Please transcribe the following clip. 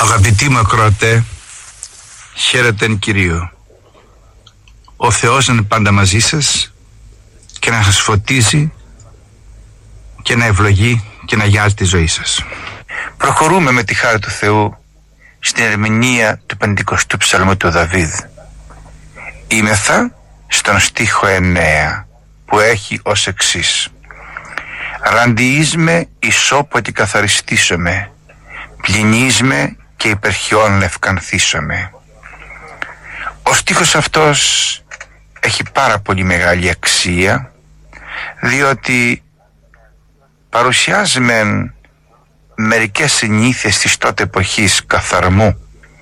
Αγαπητοί μου ακροατέ, χαίρετε εν Κυρίω. Ο Θεός είναι πάντα μαζί σας και να σας φωτίζει και να ευλογεί και να γιάζει τη ζωή σας. Προχωρούμε με τη χάρη του Θεού στην ερμηνεία του 50ου ψαλμού του Δαβίδ. Είμεθα στον στίχο 9 που έχει ως εξής: «Ραντιείσμε ισόπο και καθαριστήσομαι, πλυνείσμε και υπερχιών λευκανθήσομαι». Ο στίχος αυτός έχει πάρα πολύ μεγάλη αξία, διότι παρουσιάζει μερικές συνήθειες της τότε εποχής καθαρμού